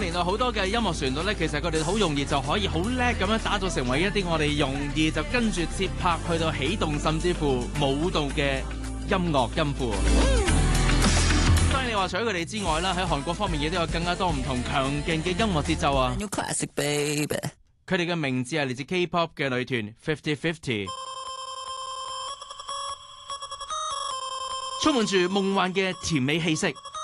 年代好多嘅音樂旋律咧，其實佢哋好容易就可以好叻咁樣打造成為一啲我哋容易就跟住節拍去到起動，甚至乎舞蹈嘅音樂音符。當然你話除咗佢哋之外啦，喺韓國方面亦都有更加多唔同強勁嘅音樂節奏啊。佢哋嘅名字係嚟自 K-pop 嘅女團 50/50， 充滿住夢幻嘅甜美氣息。